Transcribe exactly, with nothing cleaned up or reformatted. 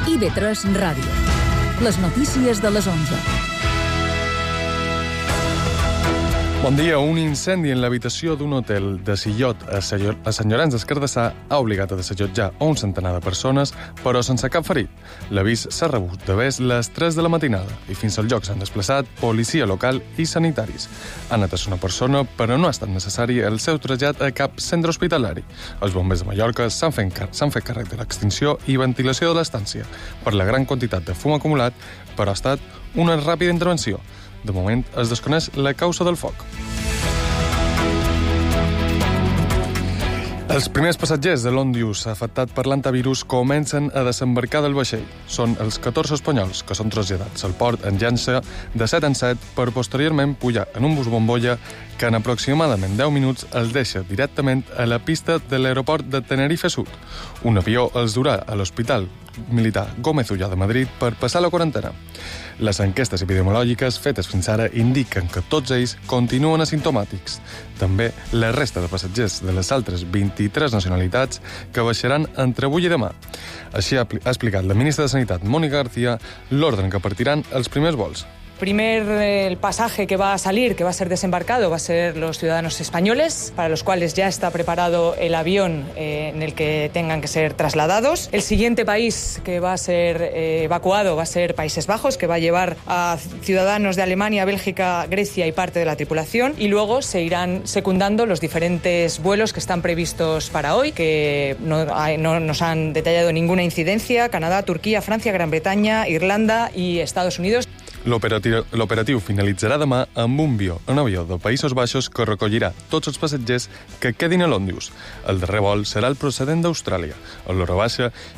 I V tres Ràdio. Les notícies de les onze. Bon dia. Un incendi en l'habitació d'un hotel de Sillot a Sant Llorenç des Cardassar ha obligat a desallotjar un centenar de persones, però sense cap ferit. L'avís s'ha rebut de vés les tres de la matinada i fins al lloc s'han desplaçat policia local i sanitaris. Han atès una persona, però no ha estat necessari el seu trasllat a cap centre hospitalari. Els bombers de Mallorca s'han fet, s'han fet càrrec de l'extinció i ventilació de l'estància. Per la gran quantitat de fum acumulat, però ha estat una ràpida intervenció. De moment es desconeix la causa del foc. Els primers passatgers de l'Òndius afectat per l'antivirus comencen a desembarcar del vaixell. Són els catorze espanyols que són traslladats al port en llança de set en set per posteriorment pujar en un bus bombolla que en aproximadament deu minuts els deixa directament a la pista de l'aeroport de Tenerife Sud. Un avió els durà a l'Hospital Militar Gómez Ullà de Madrid per passar la quarantena. Les enquestes epidemiològiques fetes fins ara indiquen que tots ells continuen asimptomàtics. També la resta de passatgers de les altres vint-i-tres nacionalitats que baixaran entre avui i demà. Així ha explicat la ministra de Sanitat, Mónica García, l'ordre en què partiran els primers vols. Primer, el pasaje que va a salir, que va a ser desembarcado, va a ser los ciudadanos españoles, para los cuales ya está preparado el avión eh, en el que tengan que ser trasladados. El siguiente país que va a ser eh, evacuado va a ser Países Bajos, que va a llevar a ciudadanos de Alemania, Bélgica, Grecia y parte de la tripulación. Y luego se irán secundando los diferentes vuelos que están previstos para hoy, que no, no nos han detallado ninguna incidencia: Canadá, Turquía, Francia, Gran Bretaña, Irlanda y Estados Unidos. L'operatiu, l'operatiu finalitzarà demà amb un avió, un avió de Països Baixos que recollirà tots els passatgers que quedin a l'Òndius. El darrer vol serà el procedent d'Austràlia. A l'hora baixa